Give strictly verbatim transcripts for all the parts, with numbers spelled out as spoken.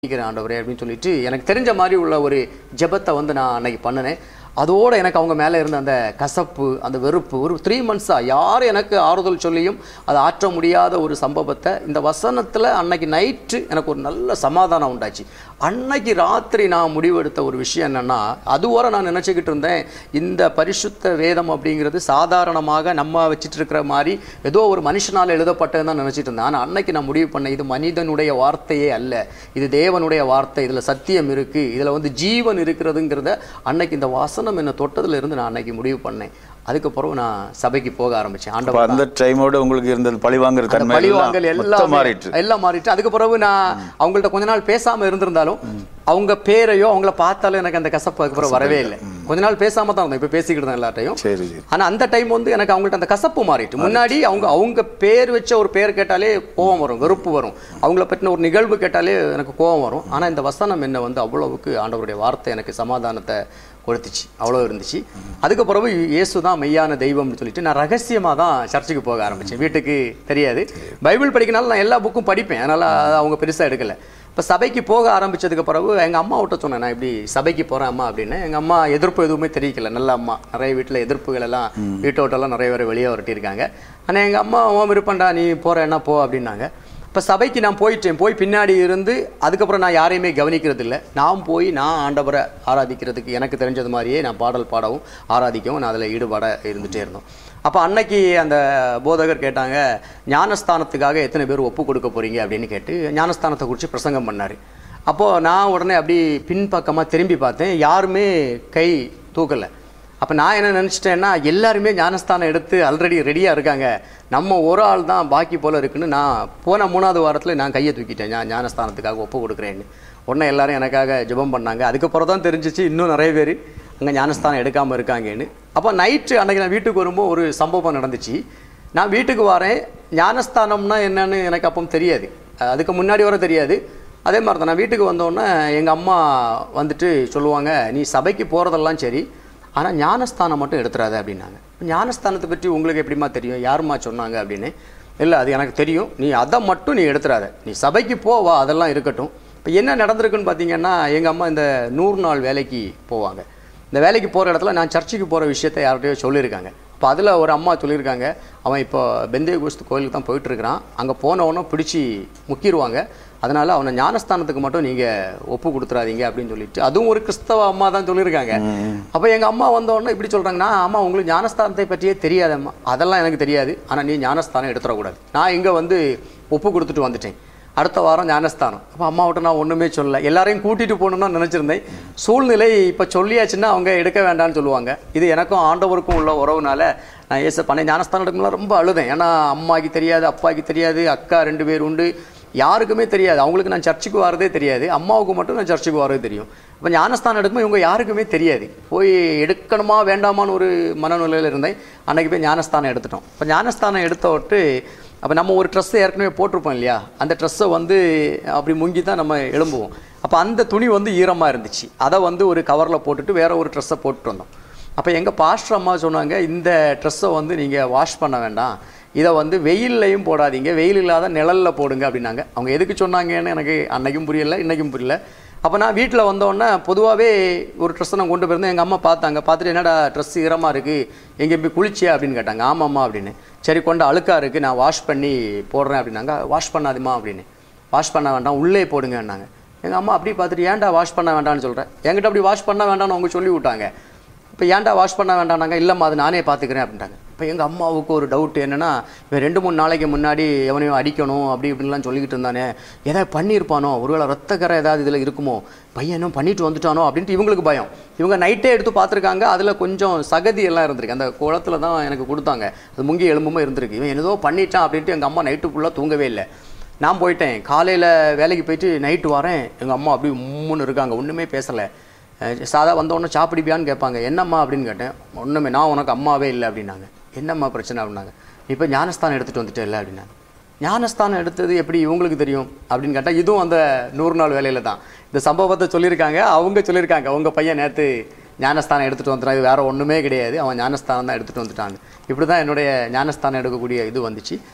ஆண்டவரே அப்படின்னு சொல்லிட்டு எனக்கு தெரிஞ்ச மாதிரி உள்ள ஒரு ஜெபத்தை வந்து நான் அன்னைக்கு பண்ணினேன். அதோடு எனக்கு அவங்க மேலே இருந்த அந்த கசப்பு, அந்த வெறுப்பு, ஒரு த்ரீ மந்த்ஸாக யார் எனக்கு ஆறுதல் சொல்லியும் அதை ஆற்ற முடியாத ஒரு சம்பவத்தை இந்த வசனத்தில் அன்னைக்கு நைட்டு எனக்கு ஒரு நல்ல சமாதானம் உண்டாச்சு. அன்னைக்கு ராத்திரி நான் முடிவெடுத்த ஒரு விஷயம் என்னென்னா, அதுவரை நான் நினச்சிக்கிட்டு இருந்தேன் இந்த பரிசுத்த வேதம் அப்படிங்கிறது சாதாரணமாக நம்ம வச்சுட்டு இருக்கிற மாதிரி ஏதோ ஒரு மனுஷனால் எழுதப்பட்டதுன்னு தான் நினச்சிட்டு இருந்தேன். ஆனால் அன்னைக்கு நான் முடிவு பண்ணேன், இது மனிதனுடைய வார்த்தையே அல்ல, இது தேவனுடைய வார்த்தை, இதில் சத்தியம் இருக்குது, இதில் வந்து ஜீவன் இருக்கிறதுங்கிறத அன்னைக்கு இந்த வாசனம் என்ன தொட்டதுல இருந்து நான் அன்னைக்கு முடிவு பண்ணேன். அதுக்கப்புறம் நான் சபைக்கு போக ஆரம்பிச்சேன். ஆண்டவர் அந்த டைமோட உங்களுக்கு இருந்தது பழிவாங்கல் தன்மை, பழிவாங்கல் எல்லாம் மாறிட்டு எல்லாம் மாறிட்டு அதுக்கு பிறகு நான் அவங்கள்ட்ட கொஞ்ச நாள் பேசாம இருந்திருந்தாலும் அவங்க பேரையோ அவங்கள பார்த்தாலும் எனக்கு அந்த கசப்பு அதுக்கப்புறம் வரவே இல்லை. கொஞ்ச நாள் பேசாம தான் இருந்தேன், இப்ப பேசிக்கிட்டு தான் எல்லாத்தையும். ஆனா அந்த டைம் வந்து எனக்கு அவங்கள்ட்ட அந்த கசப்பு மாறிட்டு, முன்னாடி அவங்க அவங்க பேர் வச்ச ஒரு பேர் கேட்டாலே கோபம் வரும், வெறுப்பு வரும், அவங்கள பற்றின ஒரு நிகழ்வு கேட்டாலே எனக்கு கோபம் வரும். ஆனா இந்த வசனம் என்ன வந்து அவ்வளவுக்கு ஆண்டவருடைய வார்த்தை எனக்கு சமாதானத்தை கொடுத்துச்சு, அவ்வளோ இருந்துச்சு. அதுக்கு பிறகு இயேசு தான் மெய்யான தெய்வம்னு சொல்லிட்டு நான் ரகசியமாக தான் சர்ச்சுக்கு போக ஆரம்பித்தேன். வீட்டுக்கு தெரியாது. பைபிள் படிக்கனால நான் எல்லா புக்கும் படிப்பேன், அதனால் அவங்க பெருசாக எடுக்கலை. இப்போ சபைக்கு போக ஆரம்பித்ததுக்கு பிறகு எங்கள் அம்மா விட்ட சொன்னேன், நான் இப்படி சபைக்கு போகிறேன் அம்மா அப்படின்னு. எங்கள் அம்மா எதிர்ப்பு எதுவுமே தெரிவிக்கல, நல்ல அம்மா. நிறைய வீட்டில் எதிர்ப்புகள் எல்லாம் வீட்டோட்டெல்லாம் நிறைய பேர் வெளியே வரட்டியிருக்காங்க. ஆனால் எங்கள் அம்மா உன் விருப்பண்டா, நீ போகிறேன்னா போ அப்படின்னாங்க. இப்போ சபைக்கு நான் போயிட்டேன். போய் பின்னாடி இருந்து அதுக்கப்புறம் நான் யாரையுமே கவனிக்கிறது இல்லை. நான் போய் நான் ஆண்டவரை ஆராதிக்கிறதுக்கு எனக்கு தெரிஞ்சது மாதிரியே நான் பாடல் பாடவும் ஆராதிக்கவும் நான் அதில் ஈடுபாட இருந்துகிட்டே இருந்தோம். அப்போ அன்னைக்கு அந்த போதகர் கேட்டாங்க, ஞானஸ்தானத்துக்காக எத்தனை பேர் ஒப்பு கொடுக்க போகிறீங்க அப்படின்னு கேட்டு ஞானஸ்தானத்தை குறித்து பிரசங்கம் பண்ணார். அப்போது நான் உடனே அப்படி பின்பக்கமாக திரும்பி பார்த்தேன், யாருமே கை தூக்கலை. அப்போ நான் என்ன நினச்சிட்டேன்னா, எல்லாருமே ஞானஸ்தானம் எடுத்து ஆல்ரெடி ரெடியாக இருக்காங்க, நம்ம ஒரு ஆள் தான் பாக்கி போல் இருக்குன்னு நான் போன மூணாவது வாரத்தில் நான் கையை தூக்கிட்டேன், ஞா ஞானஸ்தானத்துக்காக ஒப்பு கொடுக்குறேன்னு. உடனே எல்லாரும் எனக்காக ஜெபம் பண்ணாங்க. அதுக்கப்புறம் தான் தெரிஞ்சிச்சு இன்னும் நிறைய பேர் அங்கே ஞானஸ்தானம் எடுக்காமல் இருக்காங்கன்னு. அப்போ நைட்டு அன்றைக்கி நான் வீட்டுக்கு வரும்போது ஒரு சம்பவம் நடந்துச்சு. நான் வீட்டுக்கு வரேன், ஞானஸ்தானம்னா என்னன்னு எனக்கு அப்போ தெரியாது, அதுக்கு முன்னாடி வர தெரியாது. அதே மாதிரி தான் நான் வீட்டுக்கு வந்தோடனே எங்கள் அம்மா வந்துட்டு சொல்லுவாங்க, நீ சபைக்கு போகிறதெல்லாம் சரி, ஆனால் ஞானஸ்தானம் மட்டும் எடுத்துடாத அப்படின்னாங்க. ஞானஸ்தானத்தை பற்றி உங்களுக்கு எப்படிமா தெரியும், யாருமா சொன்னாங்க அப்படின்னு. இல்லை அது எனக்கு தெரியும், நீ அதை மட்டும் நீ எடுத்துடாத, நீ சபைக்கு போவா, அதெல்லாம் இருக்கட்டும். இப்போ என்ன நடந்திருக்குன்னு பார்த்தீங்கன்னா, எங்கள் அம்மா இந்த நூறு நாள் வேலைக்கு போவாங்க. இந்த வேலைக்கு போகிற இடத்துல நான் சர்ச்சுக்கு போகிற விஷயத்தை யார்கிட்டையோ சொல்லியிருக்காங்க. இப்போ அதில் ஒரு அம்மா சொல்லியிருக்காங்க, அவன் இப்போ பெந்தேகோஸ்து கோயிலுக்கு தான் போயிட்டுருக்கிறான், அங்கே போனவொன்னே பிடிச்சி முக்கிடுவாங்க, அதனால் அவனை ஞானஸ்தானத்துக்கு மட்டும் நீங்கள் ஒப்பு கொடுத்துறாதீங்க அப்படின்னு சொல்லிட்டு, அதுவும் ஒரு கிறிஸ்தவ அம்மா தான் சொல்லியிருக்காங்க. அப்போ எங்கள் அம்மா வந்தோடனே இப்படி சொல்கிறாங்கன்னா, அம்மா உங்களுக்கு ஞானஸ்தானத்தை பற்றியே தெரியாதம்மா. அதெல்லாம் எனக்கு தெரியாது, ஆனால் நீ ஞானஸ்தானம் எடுத்துடக்கூடாது. நான் இங்கே வந்து ஒப்பு கொடுத்துட்டு வந்துட்டேன், அடுத்த வாரம் ஞானஸ்தானம். அப்போ அம்மாவிட்ட நான் ஒன்றுமே சொல்லலை, எல்லாரையும் கூட்டிகிட்டு போகணுன்னு நினச்சிருந்தேன். சூழ்நிலை இப்போ சொல்லியாச்சுன்னா அவங்க எடுக்க வேண்டாம்னு சொல்லுவாங்க. இது எனக்கும் ஆண்டவருக்கும் உள்ள உறவுனால நான் ஏச பண்ணேன். ஞானஸ்தானம் எடுக்கணும்லாம் ரொம்ப அழுதேன். ஏன்னா அம்மாவுக்கு தெரியாது, அப்பாவுக்கு தெரியாது, அக்கா ரெண்டு பேர் உண்டு, யாருக்குமே தெரியாது. அவங்களுக்கு நான் சர்ச்சுக்கு வரதே தெரியாது, அம்மாவுக்கு மட்டும் நான் சர்ச்சுக்கு வரதே தெரியும். இப்போ ஞானஸ்தானம் எடுக்கும்போது இவங்க யாருக்குமே தெரியாது. போய் எடுக்கணுமா வேண்டாமான்னு ஒரு மனநிலையில் இருந்தேன். அன்றைக்கி போய் ஞானஸ்தானம் எடுத்துட்டோம். இப்போ ஞானஸ்தானம் எடுத்த விட்டு அப்போ நம்ம ஒரு ட்ரெஸ்ஸை ஏற்கனவே போட்டிருப்போம் இல்லையா, அந்த ட்ரெஸ்ஸை வந்து அப்படி முங்கி தான் நம்ம எழும்புவோம். அப்போ அந்த துணி வந்து ஈரமாக இருந்துச்சு, அதை வந்து ஒரு கவரில் போட்டுட்டு வேறு ஒரு ட்ரெஸ்ஸை போட்டுட்டு வந்தோம். அப்போ எங்கள் பாஸ்டர் அம்மா சொன்னாங்க, இந்த ட்ரெஸ்ஸை வந்து நீங்கள் வாஷ் பண்ண வேண்டாம், இதை வந்து வெயில்லையும் போடாதீங்க, வெயில் இல்லாத நிழலில் போடுங்க அப்படின்னாங்க. அவங்க எதுக்கு சொன்னாங்கன்னு எனக்கு அன்னைக்கும் புரியலை, இன்றைக்கும் புரியல. அப்போ நான் வீட்டில் வந்தோடனே பொதுவாகவே ஒரு ட்ரெஸ்ஸை நான் கொண்டு போயிருந்தேன். எங்கள் அம்மா பார்த்தாங்க, பார்த்துட்டு என்னடா ட்ரெஸ் ஈரமாக இருக்குது, எங்கே போய் குளிச்சியா அப்படின்னு கேட்டாங்க. ஆமாம்மா அப்படின்னு. சரி கொண்டு அழுக்காக இருக்குது, நான் வாஷ் பண்ணி போடுறேன் அப்படின்னாங்க. வாஷ் பண்ணாதுமா அப்படின்னு. வாஷ் பண்ண வேண்டாம், உள்ளே போடுங்கன்னாங்க. எங்கள் அம்மா அப்படி பார்த்துட்டு, ஏன்டா வாஷ் பண்ண வேண்டாம்னு சொல்கிறேன், என்கிட்ட அப்படி வாஷ் பண்ண வேண்டாம்னு அவங்க சொல்லி விட்டாங்க. இப்போ ஏன்டா வாஷ் பண்ண வேண்டாம்னாங்க. இல்லைம்மா அது நானே பார்த்துக்கிறேன் அப்படின்ட்டாங்க. இப்போ எங்கள் அம்மாவுக்கு ஒரு டவுட் என்னென்னா, இவன் ரெண்டு மூணு நாளைக்கு முன்னாடி எவனையும் அடிக்கணும் அப்படி இப்படின்லாம் சொல்லிக்கிட்டு இருந்தானே, ஏதாவது பண்ணியிருப்பானோ, ஒருவேளை ரத்தக்கரை ஏதாவது இதில் இருக்குமோ, பையனும் பண்ணிட்டு வந்துட்டானோ அப்படின்ட்டு இவங்களுக்கு பயம். இவங்க நைட்டே எடுத்து பார்த்துருக்காங்க, அதில் கொஞ்சம் சகதி எல்லாம் இருந்திருக்கு, அந்த குளத்தில் தான் எனக்கு கொடுத்தாங்க, அது முங்கி எலும்புமே இருந்திருக்கு. இவன் ஏதோ பண்ணிட்டான் அப்படின்ட்டு எங்கள் அம்மா நைட்டு ஃபுல்லாக தூங்கவே இல்லை. நான் போயிட்டேன், காலையில் வேலைக்கு போயிட்டு நைட்டு வரேன், எங்கள் அம்மா அப்படி உம்முன்னு இருக்காங்க, ஒன்றுமே பேசலை. சாதா வந்தோடனே சாப்பிடிப்பியான்னு கேட்பாங்க. என்னம்மா அப்படின்னு கேட்டேன். ஒன்றுமே, நான் உனக்கு அம்மாவே இல்லை அப்படின்னாங்க. என்னம்மா பிரச்சனை அப்படின்னாங்க. இப்போ ஞானஸ்தானம் எடுத்துகிட்டு வந்துட்டே இல்லை அப்படின்னாங்க. ஞானஸ்தானம் எடுத்தது எப்படி இவங்களுக்கு தெரியும் அப்படின்னு கேட்டால், இதுவும் அந்த நூறு நாள் வேலையில் தான் இந்த சம்பவத்தை சொல்லியிருக்காங்க. அவங்க சொல்லியிருக்காங்க, உங்கள் பையன் நேற்று ஞானஸ்தானம் எடுத்துகிட்டு வந்துட்டான், இது வேறு ஒன்றுமே கிடையாது, அவன் ஞானஸ்தானம் தான் எடுத்துகிட்டு வந்துட்டாங்க. இப்படி தான் என்னுடைய ஞானஸ்தானம் எடுக்கக்கூடிய இது வந்துச்சு.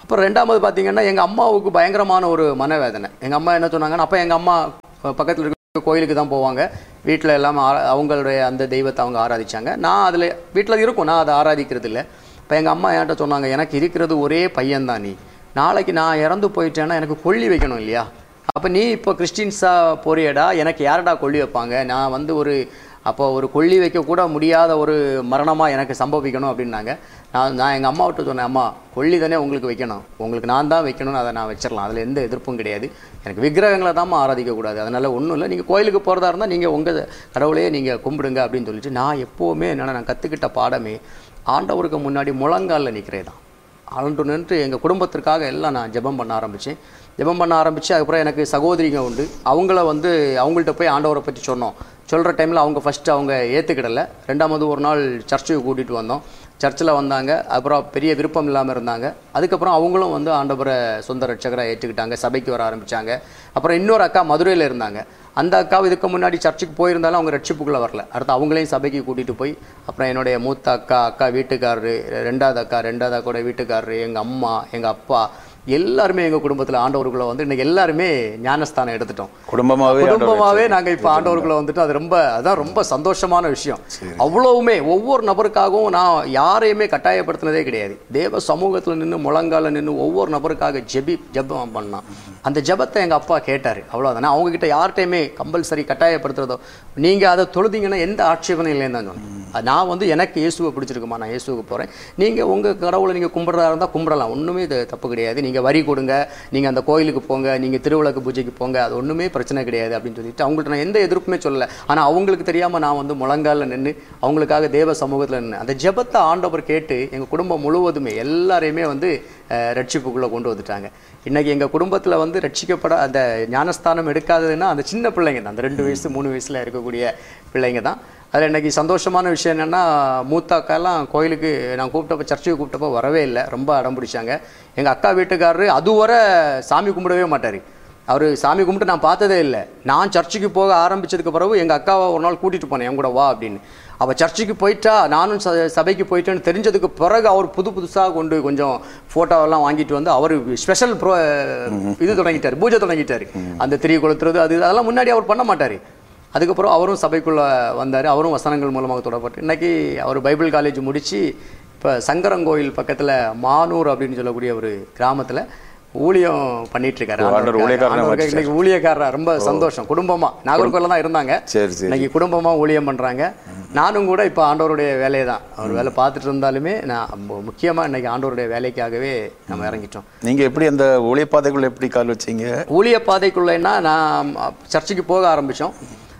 அப்புறம் ரெண்டாவது பார்த்தீங்கன்னா எங்கள் அம்மாவுக்கு பயங்கரமான ஒரு மனவேதனை. எங்கள் அம்மா என்ன சொன்னாங்கன்னா, அப்போ எங்கள் அம்மா பக்கத்தில் இருக்க கோயிலுக்கு தான் போவாங்க, வீட்டில் எல்லாம் அவங்களுடைய அந்த தெய்வத்தை அவங்க ஆராதிச்சாங்க. நான் அதில் வீட்டில் இருக்கும், நான் அதை ஆராதிக்கிறது இல்லை. இப்போ எங்கள் அம்மா என்கிட்ட சொன்னாங்க, எனக்கு இருக்கிறது ஒரே பையன்தான், நீ நாளைக்கு நான் இறந்து போயிட்டேன்னா எனக்கு கொல்லி வைக்கணும் இல்லையா, அப்போ நீ இப்போ கிறிஸ்டின்ஸாக போறியடா, எனக்கு யாரடா கொல்லி வைப்பாங்க, நான் வந்து ஒரு அப்போ ஒரு கொல்லி வைக்கக்கூட முடியாத ஒரு மரணமாக எனக்கு சம்பவிக்கணும் அப்படின்னாங்க. நான் நான் எங்கள் அம்மாவிட்ட சொன்னேன், அம்மா கொல்லி தானே உங்களுக்கு வைக்கணும், உங்களுக்கு நான் தான் வைக்கணும்னு அதை நான் வச்சிடலாம், அதில் எந்த எதிர்ப்பும் கிடையாது, எனக்கு விக்கிரகங்களை தான் ஆராதிக்கக்கூடாது, அதனால் ஒன்றும் இல்லை, நீங்கள் கோயிலுக்கு போகிறதா இருந்தால் நீங்கள் உங்கள் கடவுளையே நீங்கள் கும்பிடுங்க அப்படின்னு சொல்லிட்டு, நான் எப்போவுமே என்னென்னா நான் கற்றுக்கிட்ட பாடமே ஆண்டவருக்கு முன்னாடி முழங்காலில் நிற்கிறே தான். ஆண்டு நின்று எங்கள் குடும்பத்திற்காக எல்லாம் நான் ஜெபம் பண்ண ஆரம்பித்தேன். ஜெபம் பண்ண ஆரம்பித்து அதுக்கப்புறம் எனக்கு சகோதரிங்க உண்டு, அவங்கள வந்து அவங்கள்ட்ட போய் ஆண்டவரை பற்றி சொன்னோம். சொல்கிற டைமில் அவங்க ஃபஸ்ட்டு அவங்க ஏற்றுக்கிடலை. ரெண்டாவது ஒரு நாள் சர்ச்சுக்கு கூட்டிகிட்டு வந்தோம், சர்ச்சில் வந்தாங்க, அப்புறம் பெரிய விருப்பம் இல்லாமல் இருந்தாங்க. அதுக்கப்புறம் அவங்களும் வந்து ஆண்டவரை சொந்த ரட்சகரை ஏற்றுக்கிட்டாங்க, சபைக்கு வர ஆரம்பித்தாங்க. அப்புறம் இன்னொரு அக்கா மதுரையில் இருந்தாங்க, அந்த அக்காவை இதுக்கு முன்னாடி சர்ச்சுக்கு போயிருந்தாலும் அவங்க ரட்சிப்புக்குள்ளே வரல. அடுத்து அவங்களையும் சபைக்கு கூட்டிகிட்டு போய், அப்புறம் என்னுடைய மூத்த அக்கா, அக்கா வீட்டுக்காரரு, ரெண்டாவது அக்கா, ரெண்டாவது அக்கோட வீட்டுக்காரரு, எங்கள் அம்மா, எங்கள் அப்பா எல்லாருமே எங்கள் குடும்பத்தில் ஆண்டவருக்குள்ளே வந்து இன்றைக்கி எல்லாருமே ஞானஸ்தானம் எடுத்துட்டோம். குடும்பமாகவே குடும்பமாகவே நாங்கள் இப்போ ஆண்டவருக்குள்ளே வந்துட்டு அது ரொம்ப அதான் ரொம்ப சந்தோஷமான விஷயம். அவ்வளவுமே ஒவ்வொரு நபருக்காகவும் நான் யாரையுமே கட்டாயப்படுத்தினதே கிடையாது. தேவ சமூகத்தில் நின்று முழங்கால நின்று ஒவ்வொரு நபருக்காக ஜெபி ஜெபம் பண்ணான். அந்த ஜெபத்தை எங்கள் அப்பா கேட்டார், அவ்வளோதானே. அவங்ககிட்ட யார்கிட்டையுமே கம்பல்சரி கட்டாயப்படுத்துறதோ, நீங்கள் அதை தொழுதிங்கன்னா எந்த ஆட்சேபனையும் இல்லைன்னு தான் சொன்னேன். நான் வந்து எனக்கு இயேசுவை பிடிச்சிருக்குமா, நான் இயேசுவுக்கு போகிறேன், நீங்கள் உங்கள் கடவுளை நீங்கள் கும்பிட்றதா இருந்தால் கும்பிடலாம், ஒன்றுமே இது தப்பு கிடையாது, நீங்கள் வரி கொடுங்க, நீங்கள் அந்த கோயிலுக்கு போங்க, நீங்கள் திருவிளக்கு பூஜைக்கு போங்க, அது ஒன்றுமே பிரச்சனை கிடையாது அப்படின்னு சொல்லிட்டு அவங்கள்ட்ட நான் எந்த எதிர்ப்புமே சொல்லலை. ஆனால் அவங்களுக்கு தெரியாமல் நான் வந்து முழங்காலில் நின்று அவங்களுக்காக தேவ சமூகத்தில் நின்று அந்த ஜெபத்தை ஆண்டவர் கேட்டு எங்கள் குடும்பம் முழுவதுமே எல்லாரையுமே வந்து ரட்சிப்புக்குள்ளே கொண்டு வந்துட்டாங்க. இன்றைக்கி எங்கள் குடும்பத்தில் வந்து ரட்சிக்கப்பட அந்த ஞானஸ்தானம் எடுக்காததுன்னா அந்த சின்ன பிள்ளைங்க தான், அந்த ரெண்டு வயசு மூணு வயசில் இருக்கக்கூடிய பிள்ளைங்க தான். அதில் இன்றைக்கி சந்தோஷமான விஷயம் என்னென்னா, மூத்த அக்காலாம் கோயிலுக்கு நான் கூப்பிட்டப்போ, சர்ச்சுக்கு கூப்பிட்டப்போ வரவே இல்லை, ரொம்ப அடம் பிடிச்சாங்க. எங்கள் அக்கா வீட்டுக்காரரு அதுவரை சாமி கும்பிடவே மாட்டார், அவர் சாமி கும்பிட்டு நான் பார்த்ததே இல்லை. நான் சர்ச்சுக்கு போக ஆரம்பித்ததுக்கு பிறகு எங்கள் அக்காவை ஒரு நாள் கூட்டிகிட்டு போனேன், என் கூட வா அப்படின்னு. அவள் சர்ச்சுக்கு போயிட்டா, நானும் ச சபைக்கு போயிட்டேன்னு தெரிஞ்சதுக்கு பிறகு அவர் புது புதுசாக கொண்டு கொஞ்சம் ஃபோட்டோவெல்லாம் வாங்கிட்டு வந்து அவர் ஸ்பெஷல் ப்ரோ இது தொடங்கிட்டார், பூஜை தொடங்கிட்டார். அந்த திரி கொளுத்துறது அது அதெல்லாம் முன்னாடி அவர் பண்ண மாட்டார். அதுக்கப்புறம் அவரும் சபைக்குள்ளே வந்தார், அவரும் வசனங்கள் மூலமாக தொடரப்பட்டு இன்றைக்கி அவர் பைபிள் காலேஜ் முடித்து இப்போ சங்கரங்கோயில் பக்கத்தில் மானூர் அப்படின்னு சொல்லக்கூடிய ஒரு கிராமத்தில் ஊழியம் பண்ணிட்டு இருக்காரு. இன்னைக்கு ஊழியக்காரரா ரொம்ப சந்தோஷம். குடும்பமா நாகர்கோயில தான் இருந்தாங்க, இன்னைக்கு குடும்பமா ஊழியம் பண்றாங்க. நானும் கூட இப்போ ஆண்டவருடைய வேலையை தான், அவர் வேலை பார்த்துட்டு இருந்தாலுமே நான் முக்கியமா இன்னைக்கு ஆண்டவருடைய வேலைக்காகவே நம்ம இறங்கிட்டோம். நீங்க எப்படி அந்த ஊழிய பாதைக்குள்ள எப்படி கால் வச்சீங்க? ஊழிய பாதைக்குள்ளேன்னா நான் சர்ச்சுக்கு போக ஆரம்பித்தோம்.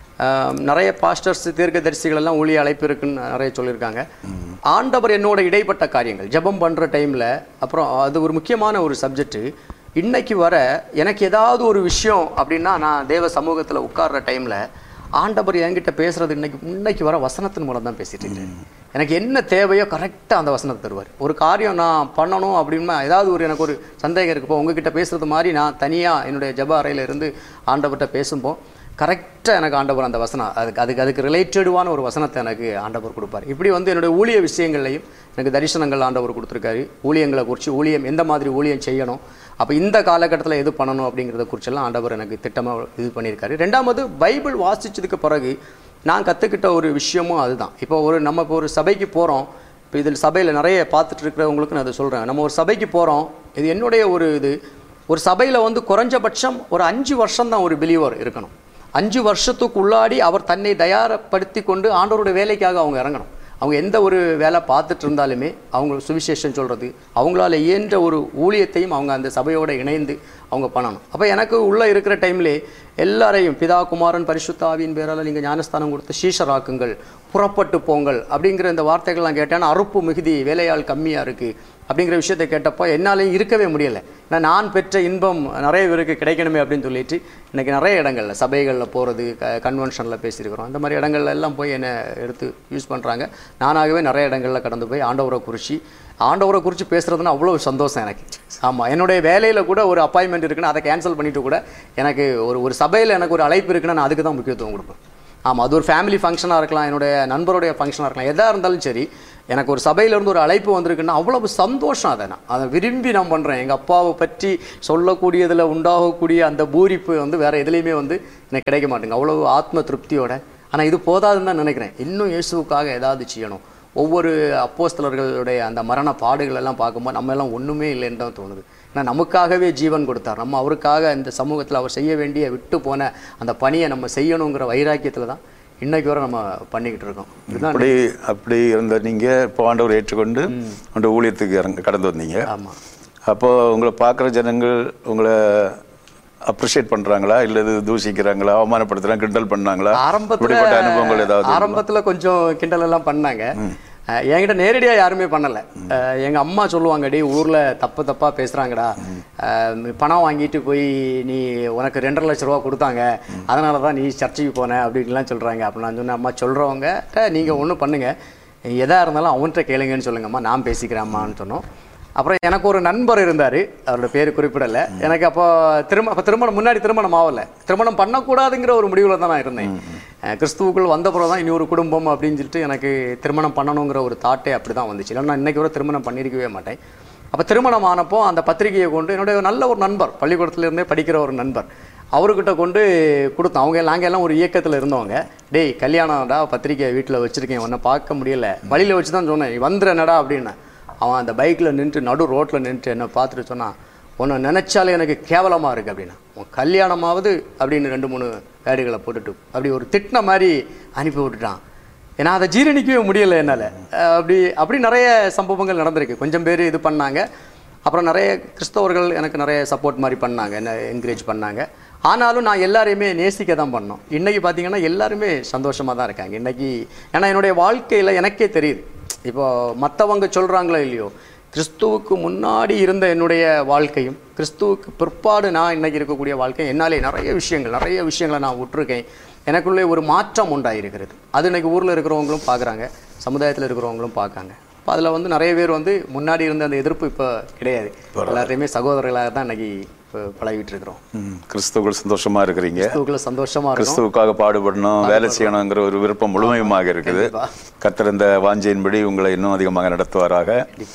நிறைய பாஸ்டர்ஸ் தீர்க்கதரிசிகள் எல்லாம் ஊழிய அழைப்பு இருக்குன்னு நிறைய சொல்லியிருக்காங்க. ஆண்டவர் என்னோட இடைப்பட்ட காரியங்கள் ஜெபம் பண்ணுற டைமில், அப்புறம் அது ஒரு முக்கியமான ஒரு சப்ஜெக்டு. இன்னைக்கு வர எனக்கு ஏதாவது ஒரு விஷயம் அப்படின்னா, நான் தேவ சமூகத்தில் உட்கார்ற டைமில் ஆண்டவர் என்கிட்ட பேசுகிறது இன்னைக்கு இன்னைக்கு வர வசனத்தின் மூலம் தான் பேசிட்டு இருக்கேன். எனக்கு என்ன தேவையோ கரெக்டாக அந்த வசனத்தை தருவார். ஒரு காரியம் நான் பண்ணணும் அப்படின்னா, ஏதாவது ஒரு எனக்கு ஒரு சந்தேகம் இருக்குப்போ உங்ககிட்ட பேசுகிறது மாதிரி நான் தனியாக என்னுடைய ஜெப அறையில் இருந்து ஆண்டவர்கிட்ட பேசும்போது கரெக்டாக எனக்கு ஆண்டவர் அந்த வசனம் அதுக்கு அதுக்கு அதுக்கு ரிலேட்டடான ஒரு வசனத்தை எனக்கு ஆண்டவர் கொடுப்பார். இப்படி வந்து என்னுடைய ஊழிய விஷயங்கள்லையும் எனக்கு தரிசனங்கள் ஆண்டவர் கொடுத்துருக்காரு. ஊழியங்களை குறித்து, ஊழியம் எந்த மாதிரி ஊழியம் செய்யணும், அப்போ இந்த காலகட்டத்தில் எது பண்ணணும் அப்படிங்கிறத குறிச்செல்லாம் ஆண்டவர் எனக்கு திட்டமாக இது பண்ணியிருக்காரு. ரெண்டாவது, பைபிள் வாசித்ததுக்கு பிறகு நான் கற்றுக்கிட்ட ஒரு விஷயமும் அதுதான். இப்போ ஒரு நம்ம இப்போ ஒரு சபைக்கு போகிறோம், இப்போ இதில் சபையில் நிறைய பார்த்துட்டு இருக்கிறவங்களுக்கு நான் அதை சொல்கிறேன். நம்ம ஒரு சபைக்கு போகிறோம், இது என்னுடைய ஒரு இது, ஒரு சபையில் வந்து குறைஞ்சபட்சம் ஒரு அஞ்சு வருஷம் தான் ஒரு பிலீவர் இருக்கணும். அஞ்சு வருஷத்துக்குள்ளாடி அவர் தன்னை தயாரப்படுத்தி கொண்டு ஆண்டவருடைய வேலைக்காக அவங்க இறங்கணும். அவங்க எந்த ஒரு வேலை பார்த்துட்டு இருந்தாலுமே அவங்க சுவிசேஷம் சொல்கிறது, அவங்களால இயன்ற ஒரு ஊழியத்தையும் அவங்க அந்த சபையோடு இணைந்து அவங்க பண்ணணும். அப்போ எனக்கு உள்ளே இருக்கிற டைம்லே எல்லாரையும் பிதா குமாரன் பரிசுத்த ஆவியின் பேரால் நீங்கள் ஞானஸ்தானம் கொடுத்து சீஷராக்குங்கள், புறப்பட்டு போங்கள் அப்படிங்கிற இந்த வார்த்தைகள்லாம் கேட்டேன்னா, அறுப்பு மிகுதி, வேலையாள் கம்மியாக இருக்குது அப்படிங்கிற விஷயத்தை கேட்டப்போ என்னாலையும் இருக்கவே முடியலை. ஏன்னா நான் பெற்ற இன்பம் நிறைய பேருக்கு கிடைக்கணுமே அப்படின்னு சொல்லிட்டு இன்றைக்கி நிறைய இடங்களில் சபைகளில் போகிறது, க கன்வென்ஷனில் பேசியிருக்கிறோம், அந்த மாதிரி இடங்கள்ல எல்லாம் போய் என்னை எடுத்து யூஸ் பண்ணுறாங்க. நானாகவே நிறைய இடங்களில் கடந்து போய் ஆண்டவரை குறித்து ஆண்டவரை குறித்து பேசுகிறதுனா அவ்வளோ சந்தோஷம் எனக்கு. ஆமாம், என்னுடைய வேலையில் கூட ஒரு அப்பாயின்மெண்ட் இருக்குன்னா அதை கேன்சல் பண்ணிவிட்டு கூட எனக்கு ஒரு ஒரு சபையில் எனக்கு ஒரு அழைப்பு இருக்குன்னா நான் அதுக்கு தான் முக்கியத்துவம் கொடுப்பேன். ஆமாம், அது ஒரு ஃபேமிலி ஃபங்க்ஷனாக இருக்கலாம், என்னுடைய நண்பருடைய ஃபங்க்ஷனாக இருக்கலாம், எதாக இருந்தாலும் சரி, எனக்கு ஒரு சபையிலேருந்து ஒரு அழைப்பு வந்திருக்குன்னா அவ்வளவு சந்தோஷம். அதை நான் அதை விரும்பி நான் பண்ணுறேன். எங்கள் அப்பாவை பற்றி சொல்லக்கூடியதில் உண்டாகக்கூடிய அந்த பூரிப்பு வந்து வேறு எதுலேயுமே வந்து எனக்கு கிடைக்க மாட்டேங்க, அவ்வளவு ஆத்ம திருப்தியோட. ஆனால் இது போதாதுன்னு தான் நினைக்கிறேன். இன்னும் இயேசுவுக்காக ஏதாவது செய்யணும். ஒவ்வொரு அப்போஸ்தலர்களுடைய அந்த மரண பாடுகள் எல்லாம் பார்க்கும்போது நம்ம எல்லாம் ஒன்றுமே இல்லைன்னு தான் தோணுது. ஏன்னா நமக்காகவே ஜீவன் கொடுத்தார். நம்ம அவருக்காக இந்த சமூகத்தில் அவர் செய்ய வேண்டிய விட்டு போன அந்த பணியை நம்ம செய்யணுங்கிற வைராக்கியத்தில் தான் இன்னைக்கு வரை நம்ம பண்ணிக்கிட்டு இருக்கோம். அப்படி அப்படி இருந்த நீங்கள் இப்போ ஆண்டவர் ஏற்றுக்கொண்டு அந்த ஊழியத்துக்கு இறங்க கடந்து வந்தீங்க. ஆமாம். அப்போ உங்களை பார்க்குற ஜனங்கள் உங்களை அப்ரிஷியேட் பண்றாங்களா இல்ல தூசிக்கிறாங்களா, அவமானப்படுத்துறாங்க, கிண்டல் பண்ணாங்களா? ஆரம்பத்துல அனுபவங்கள் ஏதாவது? ஆரம்பத்துல கொஞ்சம் கிண்டல் எல்லாம் பண்ணாங்க. என்கிட்ட நேரடியாக யாருமே பண்ணலை. எங்கள் அம்மா சொல்லுவாங்க, டே ஊரில் தப்பு தப்பாக பேசுகிறாங்கடா, பணம் வாங்கிட்டு போய் நீ உனக்கு ரெண்டரை லட்ச ரூபா கொடுத்தாங்க அதனால தான் நீ சர்ச்சைக்கு போன அப்படின்லாம் சொல்கிறாங்க. அப்படி நான் சொன்னேன், அம்மா சொல்கிறவங்க நீங்கள் ஒன்றும் பண்ணுங்கள், எதாக இருந்தாலும் அவன்கிட்ட கேளுங்கன்னு சொல்லுங்கம்மா, நான் பேசிக்கிறேம்மான்னு சொன்னோம். அப்புறம் எனக்கு ஒரு நண்பர் இருந்தார், அவரோட பேர் குறிப்பிடலை. எனக்கு அப்போ திரும்ப அப்போ திருமணம் முன்னாடி திருமணம் ஆகலை, திருமணம் பண்ணக்கூடாதுங்கிற ஒரு முடிவில் தான் நான் இருந்தேன். கிறிஸ்துவுக்குள் வந்த பிறகு தான் இனி ஒரு குடும்பம் அப்படின்னு சொல்லிட்டு எனக்கு திருமணம் பண்ணணுங்கிற ஒரு தாட்டே அப்படி தான் வந்துச்சு. இல்லைன்னா இன்றைக்கி வரை திருமணம் பண்ணியிருக்கவே மாட்டேன். அப்போ திருமணம் ஆனப்போ அந்த பத்திரிகையை கொண்டு என்னுடைய நல்ல ஒரு நண்பர், பள்ளிக்கூடத்துலேருந்தே படிக்கிற ஒரு நண்பர், அவர்கிட்ட கொண்டு கொடுத்தோம். அவங்க நாங்கள் எல்லாம் ஒரு இயக்கத்தில் இருந்தவங்க. டேய் கல்யாணம்டா, பத்திரிக்கை வீட்டில் வச்சுருக்கேன், உன்னை பார்க்க முடியலை, வழியில் வச்சு தான் சொன்னேன், வந்துடுறேனடா அப்படின்னு. அவன் அந்த பைக்கில் நின்றுட்டு நடு ரோட்டில் நின்றுட்டு என்னை பார்த்துட்டு சொன்னான், உன்னை நினச்சாலே எனக்கு கேவலமாக இருக்குது அப்படின்னா, உன் கல்யாணமாவது அப்படின்னு ரெண்டு மூணு வேடுகளை போட்டுட்டு அப்படி ஒரு திட்டின மாதிரி அனுப்பி விட்டுட்டான். ஏன்னா அதை ஜீரணிக்கவே முடியலை என்னால். அப்படி அப்படி நிறைய சம்பவங்கள் நடந்திருக்கு. கொஞ்சம் பேர் இது பண்ணாங்க. அப்புறம் நிறைய கிறிஸ்தவர்கள் எனக்கு நிறைய சப்போர்ட் மாதிரி பண்ணாங்க, என்ன என்கரேஜ் பண்ணாங்க. ஆனாலும் நான் எல்லாரையுமே நேசிக்க தான் பண்ணோம். இன்றைக்கி பார்த்தீங்கன்னா எல்லாருமே சந்தோஷமாக தான் இருக்காங்க இன்றைக்கி. ஏன்னா என்னுடைய வாழ்க்கையில் எனக்கே தெரியுது, இப்போ மற்றவங்க சொல்கிறாங்களோ இல்லையோ, கிறிஸ்துவுக்கு முன்னாடி இருந்த என்னுடைய வாழ்க்கையும் கிறிஸ்துவுக்கு பிற்பாடு நான் இன்றைக்கி இருக்கக்கூடிய வாழ்க்கை, என்னாலே நிறைய விஷயங்கள் நிறைய விஷயங்களை நான் விட்டுருக்கேன். எனக்குள்ளே ஒரு மாற்றம் உண்டாயிருக்கிறது. அது இன்றைக்கி ஊரில் இருக்கிறவங்களும் பார்க்குறாங்க, சமுதாயத்தில் இருக்கிறவங்களும் பார்க்காங்க. இப்போ அதில் வந்து நிறைய பேர் வந்து முன்னாடி இருந்த அந்த எதிர்ப்பு இப்போ கிடையாது. எல்லாத்தையுமே சகோதரர்களாக தான் இன்றைக்கி இப்போ பழகிட்டு இருக்கிறோம். கிறிஸ்துவுக்குள் சந்தோஷமா இருக்கிறீங்க. கிறிஸ்துவுக்குள்ள சந்தோஷமா இருக்கும். கிறிஸ்துவுக்காக பாடுபடணும், வேலை செய்யணுங்கிற ஒரு விருப்பம் முழுமையுமாக இருக்குது. கர்த்தர் இந்த வாஞ்சையின்படி உங்களை இன்னும் அதிகமாக நடத்துவாராக.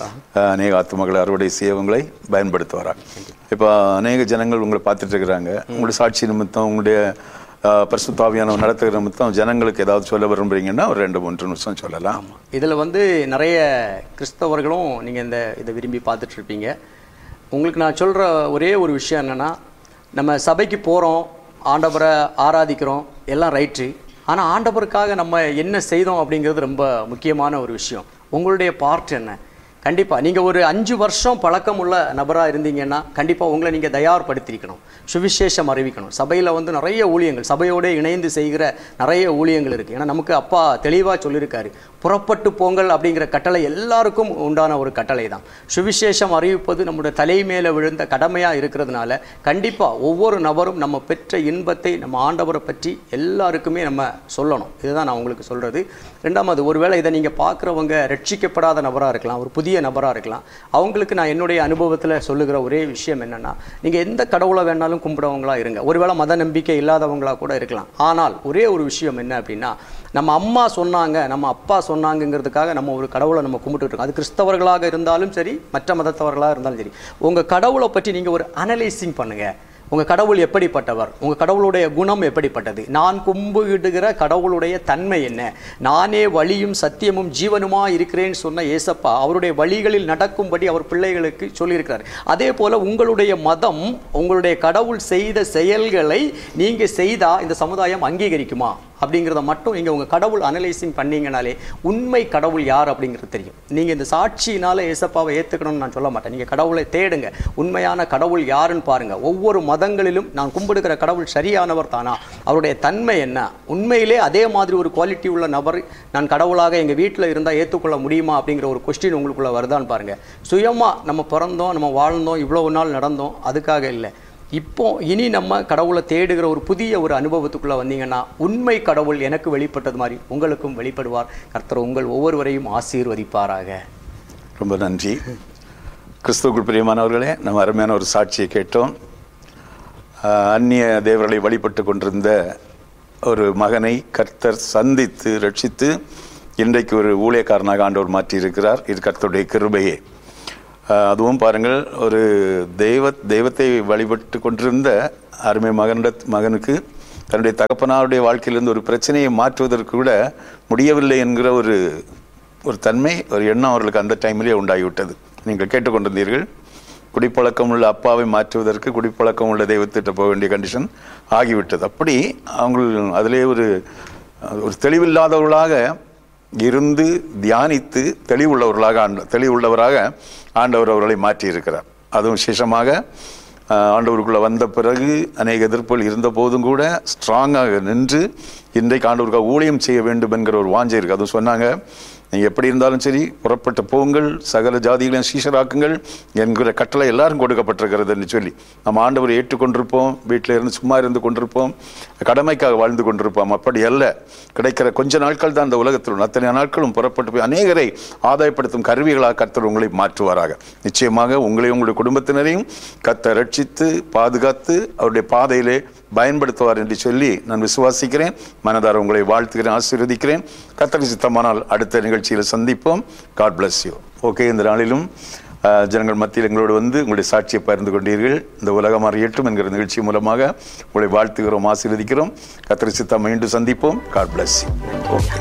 அநேக ஆத்துமக்களை அறுவடை செய்ய உங்களை பயன்படுத்துவாராக. இப்போ அநேக ஜனங்கள் உங்களை பார்த்துட்டு இருக்கிறாங்க. உங்களுடைய சாட்சி நிமித்தம், உங்களுடைய பரிசுத்த ஆவியானவர் நடத்துகிற நிமித்தம் ஜனங்களுக்கு ஏதாவது சொல்ல விரும்புறீங்கன்னா ஒரு ரெண்டு மூன்று நிமிஷம் சொல்லலாம். இதில் வந்து நிறைய கிறிஸ்தவர்களும் நீங்கள் இந்த இதை விரும்பி பார்த்துட்டு இருப்பீங்க. உங்களுக்கு நான் சொல்கிற ஒரே ஒரு விஷயம் என்னென்னா, நம்ம சபைக்கு போகிறோம், ஆண்டவரை ஆராதிக்கிறோம், எல்லாம் ரைட்டு. ஆனால் ஆண்டவருக்காக நம்ம என்ன செய்தோம் அப்படிங்கிறது ரொம்ப முக்கியமான ஒரு விஷயம். உங்களுடைய பார்ட் என்ன? கண்டிப்பாக நீங்கள் ஒரு அஞ்சு வருஷம் பழக்கம் உள்ள நபராக இருந்தீங்கன்னா கண்டிப்பாக உங்களை நீங்கள் தயார்படுத்திருக்கணும், சுவிசேஷம் அறிவிக்கணும். சபையில் வந்து நிறைய ஊழியங்கள், சபையோடு இணைந்து செய்கிற நிறைய ஊழியங்கள் இருக்குது. ஏன்னா நமக்கு அப்பா தெளிவாக சொல்லியிருக்காரு, புறப்பட்டு போங்கள் அப்படிங்கிற கட்டளை எல்லாருக்கும் உண்டான ஒரு கட்டளை தான். சுவிசேஷம் அறிவிப்பது நம்முடைய தலை மேலே விழுந்த கடமையாக இருக்கிறதுனால கண்டிப்பாக ஒவ்வொரு நபரும் நம்ம பெற்ற இன்பத்தை, நம்ம ஆண்டவரை பற்றி எல்லாருக்குமே நம்ம சொல்லணும். இதுதான் நான் உங்களுக்கு சொல்கிறது. ரெண்டாவது, ஒருவேளை இதை நீங்கள் பார்க்குறவங்க ரட்சிக்கப்படாத நபராக இருக்கலாம், ஒரு புதிய நபராக இருக்கலாம். அவங்களுக்கு நான் என்னுடைய அனுபவத்தில் சொல்லுகிற ஒரே விஷயம் என்னென்னா, நீங்கள் எந்த கடவுளை வேணாலும் கும்பிடுறவங்களா இருங்க, ஒருவேளை மத நம்பிக்கை இல்லாதவங்களா கூட இருக்கலாம். ஆனால் ஒரே ஒரு விஷயம் என்ன அப்படின்னா, நம்ம அம்மா சொன்னாங்க, நம்ம அப்பா சொன்னாங்கிறதுக்காக நம்ம ஒரு கடவுளை நம்ம கும்பிட்டு இருக்கோம். அது கிறிஸ்தவர்களாக இருந்தாலும் சரி, மற்ற மதத்தவர்களாக இருந்தாலும் சரி. உங்கள் கடவுளை பற்றி நீங்கள் ஒரு அனலைசிங் பண்ணுங்கள். உங்கள் கடவுள் எப்படிப்பட்டவர், உங்கள் கடவுளுடைய குணம் எப்படிப்பட்டது, நான் கும்பிடுகிற கடவுளுடைய தன்மை என்ன, நானே வழியும் சத்தியமும் ஜீவனுமாக இருக்கிறேன்னு சொன்ன ஏசப்பா அவருடைய வழிகளில் நடக்கும்படி அவர் பிள்ளைகளுக்கு சொல்லியிருக்கிறார். அதே போல் உங்களுடைய மதம், உங்களுடைய கடவுள் செய்த செயல்களை நீங்கள் செய்தால் இந்த சமுதாயம் அங்கீகரிக்குமா அப்படிங்கிறத மட்டும் நீங்கள் உங்கள் கடவுள் அனலைசிங் பண்ணிங்கனாலே உண்மை கடவுள் யார் அப்படிங்கிறது தெரியும். நீங்கள் இந்த சாட்சியினால் ஏசப்பாவை ஏற்றுக்கணும்னு நான் சொல்ல மாட்டேன். நீங்கள் கடவுளை தேடுங்க, உண்மையான கடவுள் யாருன்னு பாருங்கள். ஒவ்வொரு மதங்களிலும் நான் கும்பிடுகிற கடவுள் சரியானவர் தானா, அவருடைய தன்மை என்ன, உண்மையிலே அதே மாதிரி ஒரு குவாலிட்டி உள்ள நபர் நான் கடவுளாக எங்கள் வீட்டில் இருந்தால் ஏற்றுக்கொள்ள முடியுமா அப்படிங்கிற ஒரு கொஸ்டின் உங்களுக்குள்ளே வருதான்னு பாருங்கள். சுயமாக நம்ம பிறந்தோம், நம்ம வாழ்ந்தோம், இவ்வளவு நாள் நடந்தோம், அதுக்காக இல்லை. இப்போ இனி நம்ம கடவுளை தேடுகிற ஒரு புதிய ஒரு அனுபவத்துக்குள்ளே வந்தீங்கன்னா உண்மை கடவுள் எனக்கு வெளிப்பட்டது மாதிரி உங்களுக்கும் வெளிப்படுவார். கர்த்தர் உங்கள் ஒவ்வொருவரையும் ஆசீர்வதிப்பாராக. ரொம்ப நன்றி. கிறிஸ்துவுக்குள் பிரியமானவர்களே, நம்ம அருமையான ஒரு சாட்சியை கேட்டோம். அந்நிய தேவர்களை வழிபட்டு கொண்டிருந்த ஒரு மகனை கர்த்தர் சந்தித்து ரட்சித்து இன்றைக்கு ஒரு ஊழியக்காரனாக ஆண்டவர் மாற்றியிருக்கிறார். இது கர்த்தருடைய கிருபையே. அதுவும் பாருங்கள், ஒரு தெய்வ தெய்வத்தை வழிபட்டு கொண்டிருந்த அருமை மகன மகனுக்கு தன்னுடைய தகப்பனாருடைய வாழ்க்கையிலிருந்து ஒரு பிரச்சனையை மாற்றுவதற்கு கூட முடியவில்லை என்கிற ஒரு ஒரு தன்மை, ஒரு எண்ணம் அவர்களுக்கு அந்த டைமிலே உண்டாகிவிட்டது. நீங்கள் கேட்டுக்கொண்டிருந்தீர்கள், குடிப்பழக்கம் உள்ள அப்பாவை மாற்றுவதற்கு குடிப்பழக்கம் உள்ள தெய்வத்திட்ட போக வேண்டிய கண்டிஷன் ஆகிவிட்டது. அப்படி அவங்க அதிலே ஒரு ஒரு தெளிவில்லாதவர்களாக இருந்து தியானித்து தெளிவுள்ளவர்களாக ஆண்ட தெளிவுள்ளவராக ஆண்டவர் அவர்களை மாற்றியிருக்கிறார். அதுவும் விசேஷமாக ஆண்டவருக்குள்ளே வந்த பிறகு அநேக எதிர்ப்புகள் இருந்த போதும் கூட ஸ்ட்ராங்காக நின்று இன்றைக்கு ஆண்டவருக்காக ஊழியம் செய்ய வேண்டும் என்கிற ஒரு வாஞ்சை இருக்குது. அதுவும் சொன்னாங்க, நீங்கள் எப்படி இருந்தாலும் சரி புறப்பட்ட போங்கள், சகல ஜாதிகளையும் சீஷராக்குங்கள் என்கிற கட்டளை எல்லாரும் கொடுக்கப்பட்டிருக்கிறது என்று சொல்லி நம்ம ஆண்டவரை ஏற்றுக்கொண்டிருப்போம். வீட்டில் இருந்து சும்மா இருந்து கொண்டிருப்போம், கடமைக்காக வாழ்ந்து கொண்டிருப்போம். அப்படி அல்ல, கிடைக்கிற கொஞ்ச நாட்கள் தான் இந்த உலகத்தில், அத்தனை நாட்களும் புறப்பட்டு போய் அநேகரை ஆதாயப்படுத்தும் கருவிகளாக கர்த்தர் உங்களை மாற்றுவாராக. நிச்சயமாக உங்களையும் உங்களுடைய குடும்பத்தினரையும் கர்த்தர் ரட்சித்து பாதுகாத்து அவருடைய பாதையிலே பயன்படுத்துவார் என்று சொல்லி நான் விசுவாசிக்கிறேன். மனதார உங்களை வாழ்த்துக்கிறேன், ஆசீர்வதிக்கிறேன். கர்த்தருக்கு சித்தமானால் அடுத்த நிகழ்ச்சியில் சந்திப்போம். God bless you. ஓகே, இந்த நாளிலும் ஜனங்கள் மத்தியில் எங்களோடு வந்து உங்களுடைய சாட்சியை பகிர்ந்து கொண்டீர்கள். இந்த உலகம் அறியட்டும் என்கிற நிகழ்ச்சி மூலமாக உங்களை வாழ்த்துகிறோம், ஆசீர்வதிக்கிறோம். கர்த்தருக்கு சித்தம் மீண்டும் சந்திப்போம். God bless you. ஓகே.